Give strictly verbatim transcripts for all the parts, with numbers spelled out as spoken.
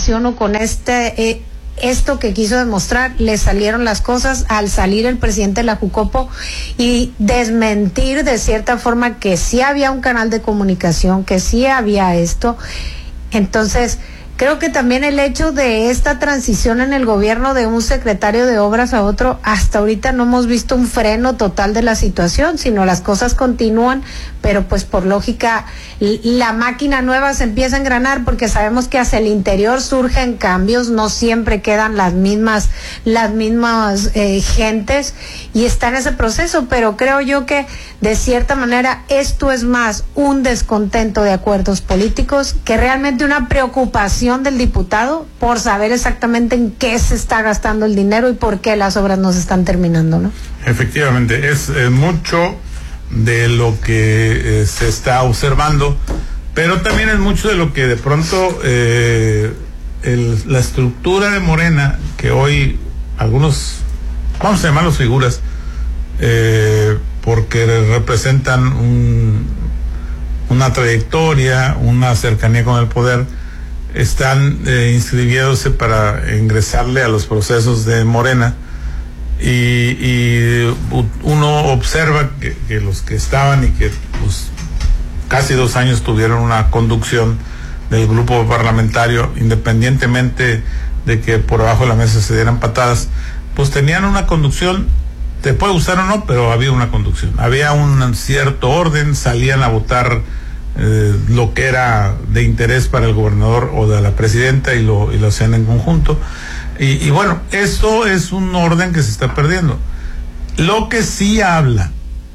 acción o con este eh, esto que quiso demostrar, le salieron las cosas al salir el presidente de la Jucopo y desmentir de cierta forma que sí había un canal de comunicación, que sí había esto. Entonces, creo que también el hecho de esta transición en el gobierno de un secretario de obras a otro, hasta ahorita no hemos visto un freno total de la situación, sino las cosas continúan, pero pues por lógica la máquina nueva se empieza a engranar porque sabemos que hacia el interior surgen cambios, no siempre quedan las mismas, las mismas eh, gentes y está en ese proceso, pero creo yo que de cierta manera esto es más un descontento de acuerdos políticos que realmente una preocupación del diputado por saber exactamente en qué se está gastando el dinero y por qué las obras no se están terminando, ¿no? Efectivamente, es eh, mucho de lo que eh, se está observando, pero también es mucho de lo que de pronto eh, el, la estructura de Morena, que hoy algunos, vamos a llamarlos figuras, eh, porque representan un, una trayectoria, una cercanía con el poder, están eh, inscribiéndose para ingresarle a los procesos de Morena. Y, y uno observa que, que los que estaban y que pues, casi dos años tuvieron una conducción del grupo parlamentario, independientemente de que por abajo de la mesa se dieran patadas, pues tenían una conducción, te puede gustar o no, pero había una conducción, había un cierto orden, salían a votar eh, lo que era de interés para el gobernador o de la presidenta y lo, y lo hacían en conjunto. Y, y bueno, eso es un orden que se está perdiendo. Lo que sí habla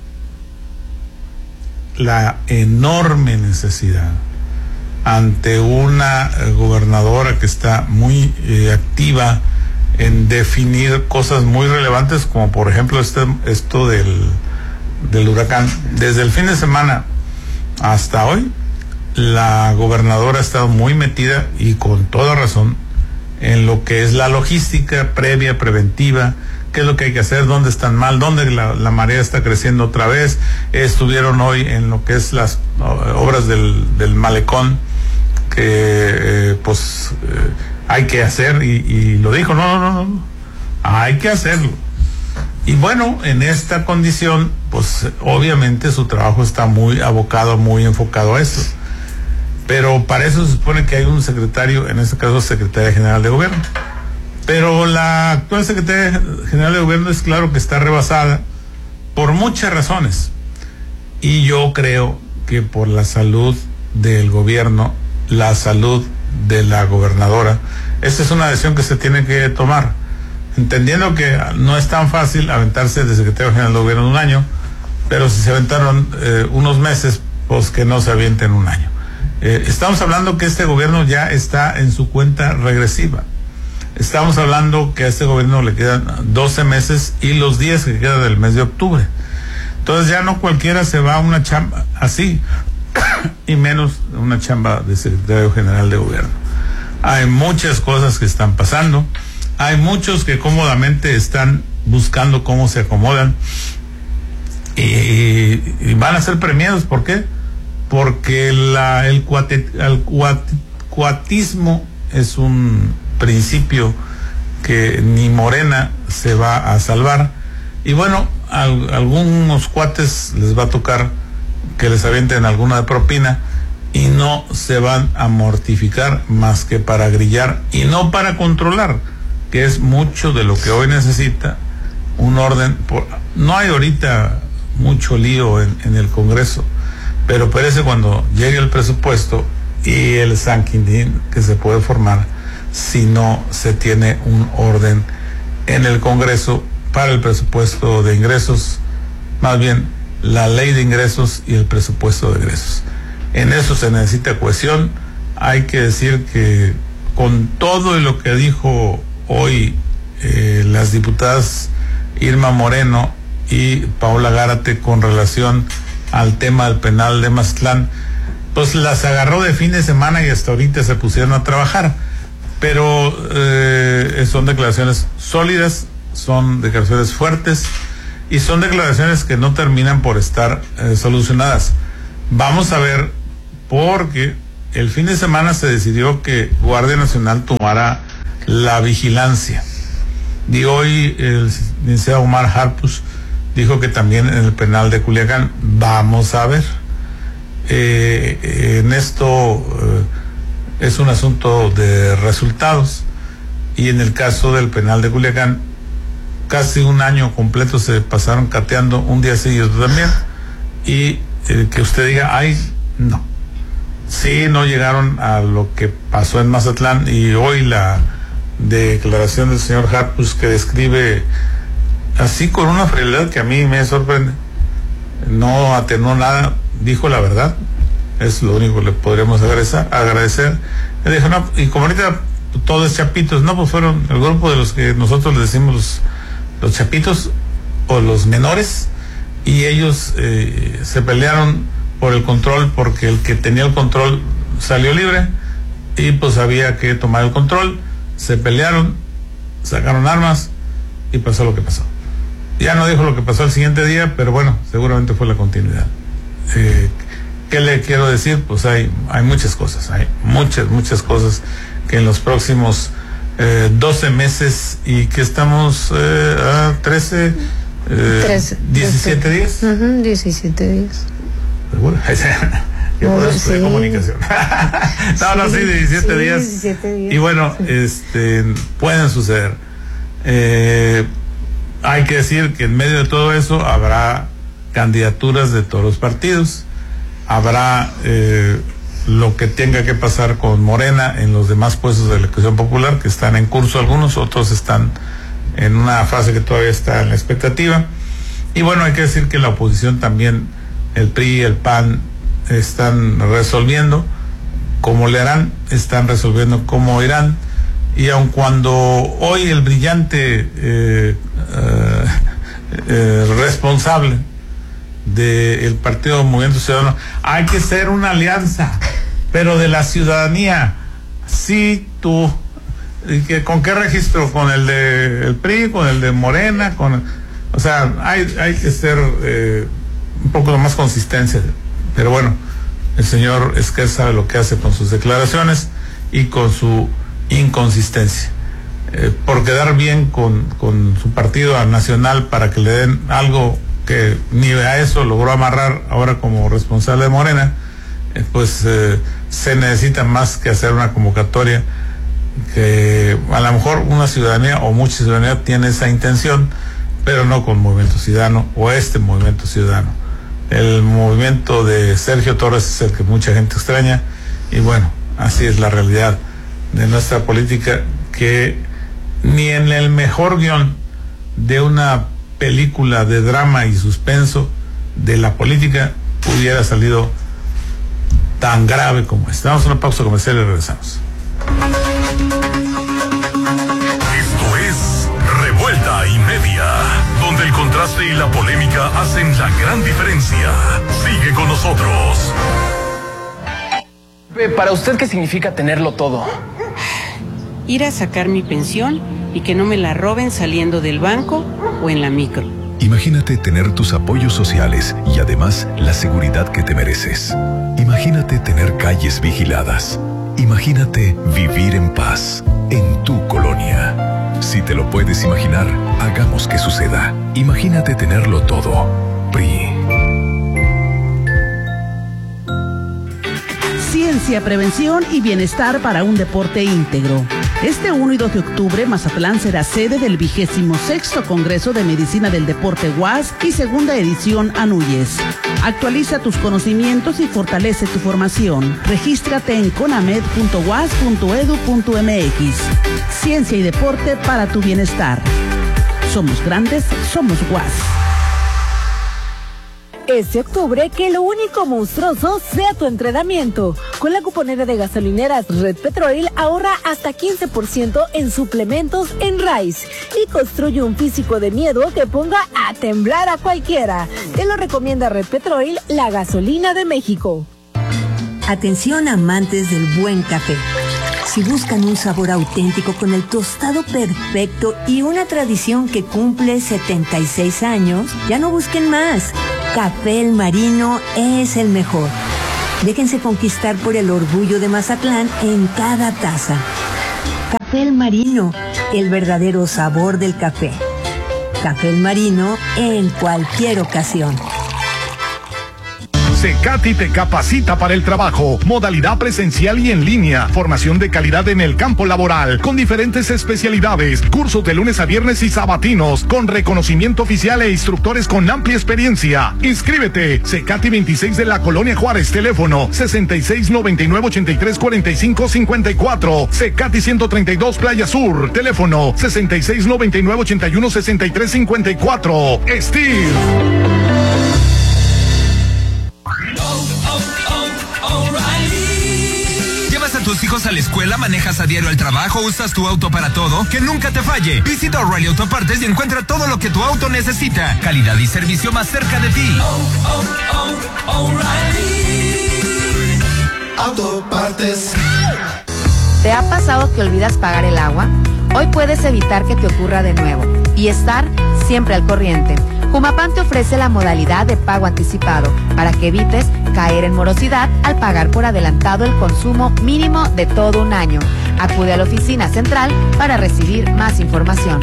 la enorme necesidad ante una gobernadora que está muy eh, activa en definir cosas muy relevantes, como por ejemplo este, esto del, del huracán. Desde el fin de semana hasta hoy, la gobernadora ha estado muy metida y con toda razón en lo que es la logística previa, preventiva, qué es lo que hay que hacer, dónde están mal, dónde la, la marea está creciendo otra vez. Estuvieron hoy en lo que es las obras del, del malecón, que eh, pues eh, hay que hacer, y, y lo dijo, no, no, no, no, hay que hacerlo. Y bueno, en esta condición, pues obviamente su trabajo está muy abocado, muy enfocado a eso. Pero para eso se supone que hay un secretario, en este caso secretaria general de gobierno. Pero la actual secretaria general de gobierno es claro que está rebasada por muchas razones. Y yo creo que por la salud del gobierno, la salud de la gobernadora, esta es una decisión que se tiene que tomar. Entendiendo que no es tan fácil aventarse de secretario general de gobierno en un año, pero si se aventaron eh, unos meses, pues que no se avienten un año. Eh, estamos hablando que este gobierno ya está en su cuenta regresiva. Estamos hablando que a este gobierno le quedan doce meses y los diez que quedan del mes de octubre. Entonces ya no cualquiera se va a una chamba así, y menos una chamba de secretario general de gobierno. Hay muchas cosas que están pasando, hay muchos que cómodamente están buscando cómo se acomodan y, y van a ser premiados. ¿Por qué? Porque la, el, cuate, el cuat, cuatismo es un principio que ni Morena se va a salvar. Y bueno, a, a algunos cuates les va a tocar que les avienten alguna de propina y no se van a mortificar más que para grillar y no para controlar, que es mucho de lo que hoy necesita un orden. Por, no hay ahorita mucho lío en, en el Congreso, pero parece cuando llegue el presupuesto y el San Quintín que se puede formar si no se tiene un orden en el Congreso para el presupuesto de ingresos, más bien la ley de ingresos y el presupuesto de egresos. En eso se necesita cohesión. Hay que decir que con todo lo que dijo hoy eh, las diputadas Irma Moreno y Paola Gárate con relación al tema del penal de Mazatlán, pues las agarró de fin de semana y hasta ahorita se pusieron a trabajar. Pero eh, son declaraciones sólidas, son declaraciones fuertes y son declaraciones que no terminan por estar eh, solucionadas. Vamos a ver, porque el fin de semana se decidió que Guardia Nacional tomara la vigilancia. Y hoy el licenciado Omar Harpus dijo que también en el penal de Culiacán. Vamos a ver. Eh, en esto eh, es un asunto de resultados. Y en el caso del penal de Culiacán, casi un año completo se pasaron cateando, un día sí y otro también. Y eh, que usted diga, ay, no. Sí, no llegaron a lo que pasó en Mazatlán, y hoy la declaración del señor Harpus, que describe así con una frialdad que a mí me sorprende, no atenuó nada, dijo la verdad, es lo único que le podríamos agradecer. agradecer. Le dijo, no, y como ahorita todo es chapitos, no, pues fueron el grupo de los que nosotros le decimos los, los chapitos o los menores, y ellos eh, se pelearon por el control, porque el que tenía el control salió libre, y pues había que tomar el control. Se pelearon, sacaron armas y pasó lo que pasó. Ya no dijo lo que pasó el siguiente día, pero bueno, seguramente fue la continuidad. Eh, ¿Qué le quiero decir? Pues hay, hay muchas cosas, hay muchas, muchas cosas que en los próximos eh, doce meses, y que estamos eh, a trece, eh, trece, diecisiete días. Uh-huh, diecisiete días. ¿Seguro? Yo puedo estudiar comunicación. no, no, sí, diecisiete sí, días. diecisiete días. Y bueno, sí. este, pueden suceder. Eh, hay que decir que en medio de todo eso habrá candidaturas de todos los partidos, habrá eh, lo que tenga que pasar con Morena en los demás puestos de elección popular, que están en curso algunos, otros están en una fase que todavía está en la expectativa. Y bueno, hay que decir que la oposición también, el P R I, el P A N, están resolviendo cómo le harán, están resolviendo cómo irán, y aun cuando hoy el brillante eh, eh, eh, responsable del Partido Movimiento Ciudadano, hay que ser una alianza, pero de la ciudadanía. Sí, tú, ¿y que, con qué registro? ¿Con el de el P R I, con el de Morena? Con, o sea, hay, hay que ser eh, un poco más consistencia. Pero bueno, el señor Esquer sabe lo que hace con sus declaraciones y con su inconsistencia. Eh, por quedar bien con, con su partido nacional, para que le den algo que ni a eso logró amarrar ahora como responsable de Morena, eh, pues eh, se necesita más que hacer una convocatoria, que a lo mejor una ciudadanía o mucha ciudadanía tiene esa intención, pero no con Movimiento Ciudadano o este Movimiento Ciudadano. El movimiento de Sergio Torres es el que mucha gente extraña, y bueno, así es la realidad de nuestra política, que ni en el mejor guión de una película de drama y suspenso de la política hubiera salido tan grave como esta. Vamos a una pausa comercial y regresamos. Esto es Revuelta y Media, donde el contraste y la polémica hacen la gran diferencia. Sigue con nosotros. Para usted, ¿qué significa tenerlo todo? Ir a sacar mi pensión y que no me la roben saliendo del banco o en la micro. Imagínate tener tus apoyos sociales y además la seguridad que te mereces. Imagínate tener calles vigiladas. Imagínate vivir en paz en tu colonia. Si te lo puedes imaginar, hagamos que suceda. Imagínate tenerlo todo. P R I. Ciencia, prevención y bienestar para un deporte íntegro. Este uno y dos de octubre, Mazatlán será sede del vigésimo sexto Congreso de Medicina del Deporte U A S y segunda edición Anuyes. Actualiza tus conocimientos y fortalece tu formación. Regístrate en conamed punto u a s punto e d u punto m x. Ciencia y deporte para tu bienestar. Somos grandes, somos U A S. Este octubre, que lo único monstruoso sea tu entrenamiento. Con la cuponera de gasolineras Red Petrol, ahorra hasta quince por ciento en suplementos en Rice y construye un físico de miedo que ponga a temblar a cualquiera. Te lo recomienda Red Petrol, la gasolina de México. Atención amantes del buen café. Si buscan un sabor auténtico con el tostado perfecto y una tradición que cumple setenta y seis años, ya no busquen más. Café El Marino es el mejor. Déjense conquistar por el orgullo de Mazatlán en cada taza. Café El Marino, el verdadero sabor del café. Café El Marino en cualquier ocasión. Cecati te capacita para el trabajo, modalidad presencial y en línea, formación de calidad en el campo laboral, con diferentes especialidades, cursos de lunes a viernes y sabatinos, con reconocimiento oficial e instructores con amplia experiencia. Inscríbete, Cecati veintiséis de la Colonia Juárez, teléfono sesenta y seis noventa y nueve ochenta y tres cuarenta y cinco cincuenta y cuatro, Cecati ciento treinta y dos Playa Sur, teléfono sesenta y seis noventa y nueve ochenta y uno sesenta y tres cincuenta y cuatro. Steve. ¿Llevas a tus hijos a la escuela, manejas a diario al trabajo, usas tu auto para todo? ¡Que nunca te falle! Visita O'Reilly Autopartes y encuentra todo lo que tu auto necesita. Calidad y servicio más cerca de ti. Oh, oh, oh, O'Reilly Autopartes. ¿Te ha pasado que olvidas pagar el agua? Hoy puedes evitar que te ocurra de nuevo y estar siempre al corriente. Jumapam te ofrece la modalidad de pago anticipado para que evites caer en morosidad al pagar por adelantado el consumo mínimo de todo un año. Acude a la oficina central para recibir más información.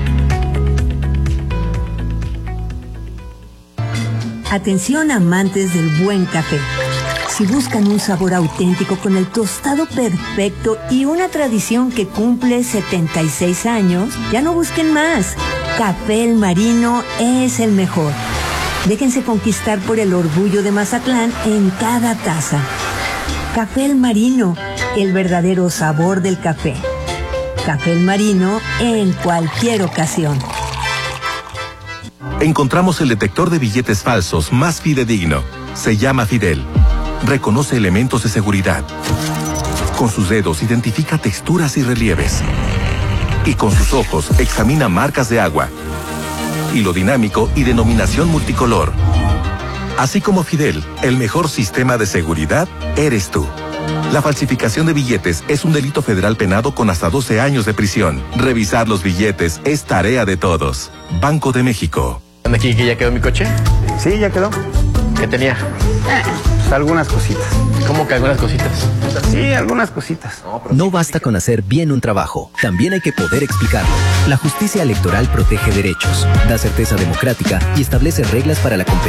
Atención amantes del buen café. Si buscan un sabor auténtico con el tostado perfecto y una tradición que cumple setenta y seis años, ya no busquen más. Café El Marino es el mejor. Déjense conquistar por el orgullo de Mazatlán en cada taza. Café El Marino, el verdadero sabor del café. Café El Marino en cualquier ocasión. Encontramos el detector de billetes falsos más fidedigno. Se llama Fidel. Reconoce elementos de seguridad. Con sus dedos identifica texturas y relieves. Y con sus ojos examina marcas de agua. Hilo dinámico y denominación multicolor. Así como Fidel, el mejor sistema de seguridad eres tú. La falsificación de billetes es un delito federal penado con hasta doce años de prisión. Revisar los billetes es tarea de todos. Banco de México. ¿Anda aquí que ya quedó mi coche? Sí, ya quedó. ¿Qué tenía? Eh, pues algunas cositas. ¿Cómo que algunas cositas? Sí, algunas cositas. No, no basta con hacer bien un trabajo, también hay que poder explicarlo. La justicia electoral protege derechos, da certeza democrática y establece reglas para la competencia